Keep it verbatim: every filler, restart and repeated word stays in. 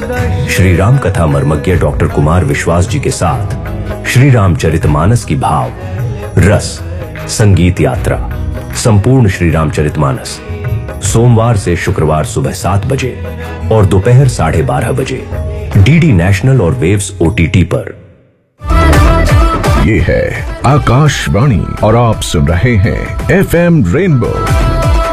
श्री राम कथा मर्मज्ञ डॉक्टर कुमार विश्वास जी के साथ श्री रामचरितमानस की भाव रस संगीत यात्रा संपूर्ण श्री रामचरितमानस सोमवार से शुक्रवार सुबह सात बजे और दोपहर साढ़े बारह बजे डीडी नेशनल और वेव्स ओटीटी पर। ये है आकाशवाणी और आप सुन रहे हैं एफएम रेनबो